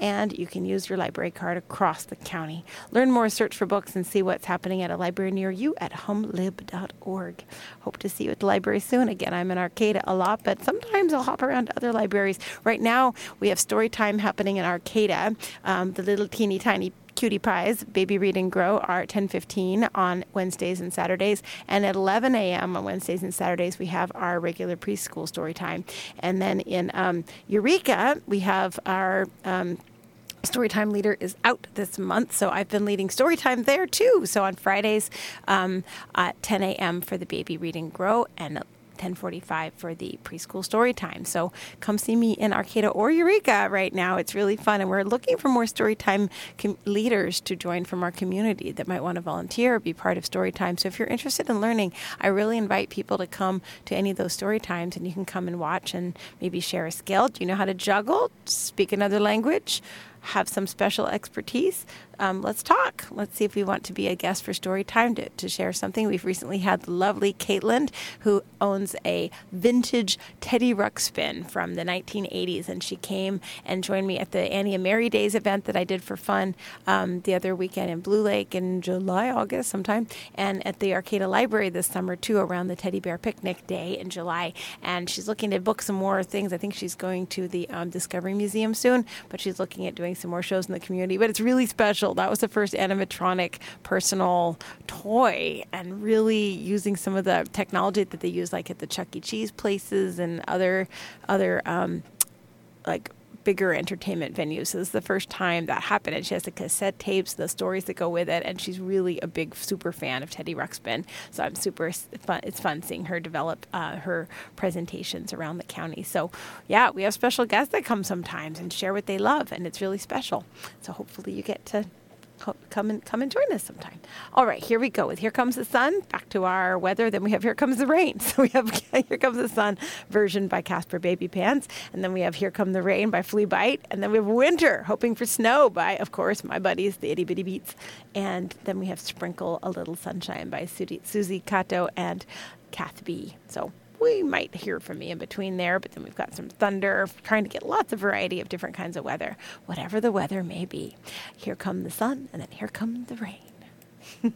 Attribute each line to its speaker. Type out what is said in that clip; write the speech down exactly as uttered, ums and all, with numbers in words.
Speaker 1: and you can use your library card across the county. Learn more, search for books, and see what's happening at a library near you at hum lib dot org. Hope to see you at the library soon. Again, I'm in Arcata a lot, but sometimes I'll hop around to other libraries. Right now, we have story time happening in Arcata. Um, the little teeny tiny Cutie Pies, Baby Read and Grow, are at ten fifteen on Wednesdays and Saturdays. And at eleven a.m. on Wednesdays and Saturdays, we have our regular preschool story time. And then in um, Eureka, we have our... Um, Storytime leader is out this month, so I've been leading Storytime there too. So on Fridays um, at ten a.m. for the Baby Read and Grow and ten forty-five for the preschool story time. So come see me in Arcata or Eureka right now. It's really fun, and we're looking for more Storytime com- leaders to join from our community that might want to volunteer or be part of Storytime. So if you're interested in learning, I really invite people to come to any of those story times, and you can come and watch and maybe share a skill. Do you know how to juggle? Speak another language? Have some special expertise? Um, let's talk. Let's see if we want to be a guest for story time to, to share something. We've recently had the lovely Caitlin, who owns a vintage Teddy Ruxpin from the nineteen eighties, and she came and joined me at the Annie and Mary Days event that I did for fun um, the other weekend in Blue Lake in July, August sometime, and at the Arcata Library this summer too, around the Teddy Bear Picnic Day in July. And she's looking to book some more things. I think she's going to the um, Discovery Museum soon, but she's looking at doing some more shows in the community. But it's really special. That was the first animatronic personal toy, and really using some of the technology that they use like at the Chuck E. Cheese places and other other um, like bigger entertainment venues. So this is the first time that happened, and she has the cassette tapes, the stories that go with it, and she's really a big super fan of Teddy Ruxpin. So I'm super fun. It's fun seeing her develop uh, her presentations around the county. So yeah, we have special guests that come sometimes and share what they love, and it's really special. So hopefully you get to come and come and join us sometime. All right, here we go with Here Comes the Sun. Back to our weather. Then we have Here Comes the Rain. So we have Here Comes the Sun version by Casper Baby Pants. And then we have Here Come the Rain by Flea Bite. And then we have Winter, Hoping for Snow by, of course, my buddies, the Itty Bitty Beats. And then we have Sprinkle a Little Sunshine by Susie, Susie Cato and Kath B. So we might hear from me in between there, but then we've got some thunder, trying to get lots of variety of different kinds of weather, whatever the weather may be. Here come the sun, and then here come the rain.